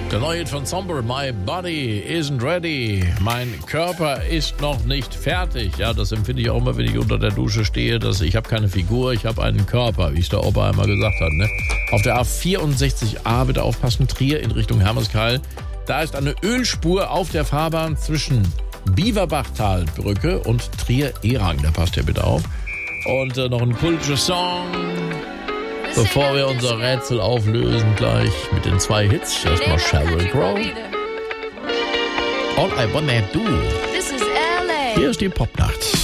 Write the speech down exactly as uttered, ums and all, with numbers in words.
Der neue Hit von Somber, My Body Isn't Ready. Mein Körper ist noch nicht fertig. Ja, das empfinde ich auch immer, wenn ich unter der Dusche stehe, dass ich habe keine Figur, ich habe einen Körper, wie es der Opa einmal gesagt hat. Ne? Auf der A vierundsechzig A, bitte aufpassen, Trier in Richtung Hermeskeil. Da ist eine Ölspur auf der Fahrbahn zwischen Biewerbachtalbrücke und Trier-Erang. Da passt ihr bitte auf. Und äh, noch ein kultischer Song, bevor wir unser Rätsel auflösen, gleich mit den zwei Hits. Erstmal Sheryl Crow. All I Wanna Do. Hier ist die Popnacht.